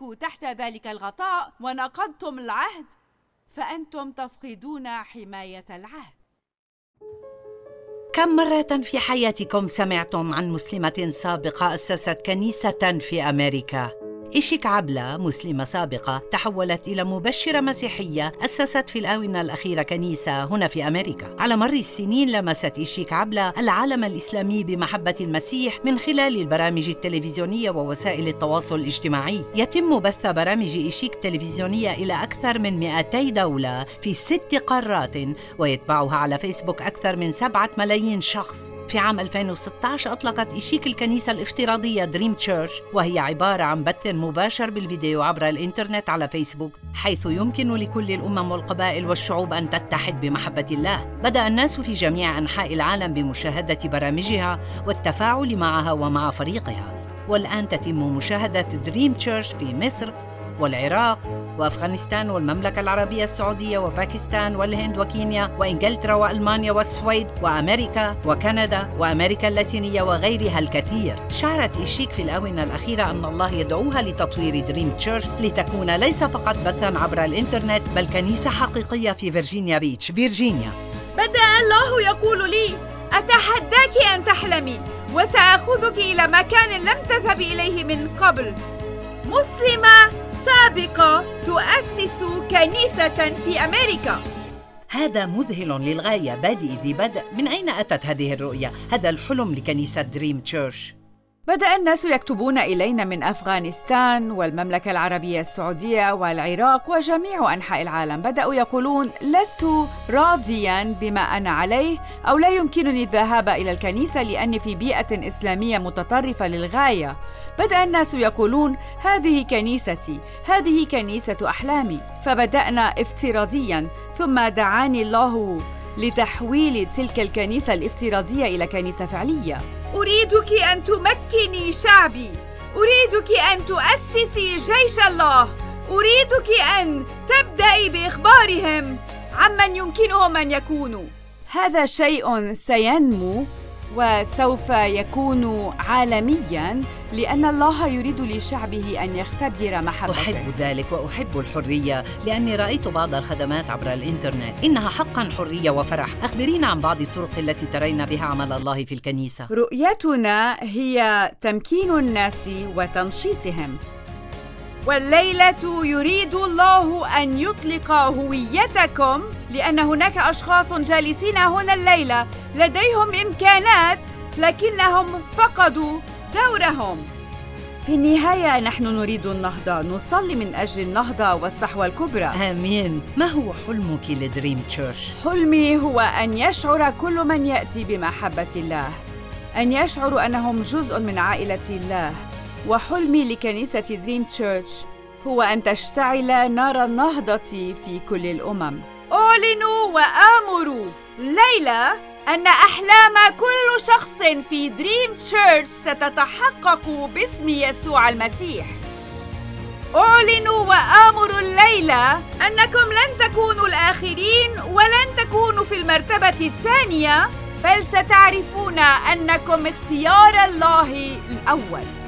تشاركوا تحت ذلك الغطاء ونقضتم العهد، فأنتم تفقدون حماية العهد. كم مرة في حياتكم سمعتم عن مسلمة سابقة أسست كنيسة في أمريكا؟ إيشيك عبلة، مسلمة سابقة تحولت إلى مبشرة مسيحية أسست في الآونة الأخيرة كنيسة هنا في أمريكا. على مر السنين لمست إيشيك عبلة العالم الإسلامي بمحبة المسيح من خلال البرامج التلفزيونية ووسائل التواصل الاجتماعي. يتم بث برامج إيشيك التلفزيونية إلى أكثر من 200 دولة في 6 قارات، ويتبعها على فيسبوك أكثر من 7 ملايين شخص. في عام 2016 أطلقت إيشيك الكنيسة الافتراضية دريم تشيرش، وهي عبارة عن بث مباشر بالفيديو عبر الإنترنت على فيسبوك، حيث يمكن لكل الأمم والقبائل والشعوب أن تتحد بمحبة الله. بدأ الناس في جميع أنحاء العالم بمشاهدة برامجها والتفاعل معها ومع فريقها، والآن تتم مشاهدة دريم تشيرش في مصر والعراق وأفغانستان والمملكة العربية السعودية وباكستان والهند وكينيا وإنجلترا وألمانيا والسويد وأمريكا وكندا وأمريكا اللاتينية وغيرها الكثير. شعرت إيشيك في الآونة الأخيرة أن الله يدعوها لتطوير دريم تشيرش لتكون ليس فقط بثاً عبر الإنترنت، بل كنيسة حقيقية في فيرجينيا بيتش، فيرجينيا. بدأ الله يقول لي: أتحداك أن تحلمي، وسأخذك إلى مكان لم تذهبي إليه من قبل. مسلمة سابقة تؤسس كنيسة في أمريكا. هذا مذهل للغاية، بادئ ذي بدء. من أين أتت هذه الرؤية؟ هذا الحلم لكنيسة دريم تشيرش. بدأ الناس يكتبون إلينا من أفغانستان والمملكة العربية السعودية والعراق وجميع أنحاء العالم. بدأوا يقولون: لست راضياً بما أنا عليه، أو لا يمكنني الذهاب إلى الكنيسة لأني في بيئة إسلامية متطرفة للغاية. بدأ الناس يقولون: هذه كنيستي، هذه كنيسة أحلامي. فبدأنا افتراضياً، ثم دعاني الله لتحويل تلك الكنيسة الافتراضية إلى كنيسة فعلية. أريدك أن تمكني شعبي، أريدك أن تؤسسي جيش الله، أريدك أن تبدأي بإخبارهم عمن يمكنهم أن يكونوا. هذا شيء سينمو وسوف يكون عالمياً، لأن الله يريد لشعبه أن يختبر محبته. أحب ذلك وأحب الحرية، لأني رأيت بعض الخدمات عبر الإنترنت، إنها حقاً حرية وفرح. أخبرينا عن بعض الطرق التي ترين بها عمل الله في الكنيسة. رؤيتنا هي تمكين الناس وتنشيطهم. والليلة يريد الله أن يطلق هويتكم، لأن هناك أشخاص جالسين هنا الليلة لديهم إمكانات لكنهم فقدوا دورهم. في النهاية نحن نريد النهضة، نصلي من أجل النهضة والصحوة الكبرى. آمين. ما هو حلمك لدريم تشيرش؟ حلمي هو أن يشعر كل من يأتي بمحبة الله، أن يشعروا أنهم جزء من عائلة الله. وحلمي لكنيسة دريم تشيرش هو أن تشتعل نار النهضة في كل الأمم. أعلن وآمر الليلة أن أحلام كل شخص في دريم تشيرش ستتحقق باسم يسوع المسيح. أعلن وآمر الليلة أنكم لن تكونوا الآخرين ولن تكونوا في المرتبة الثانية، بل ستعرفون أنكم اختيار الله الأول.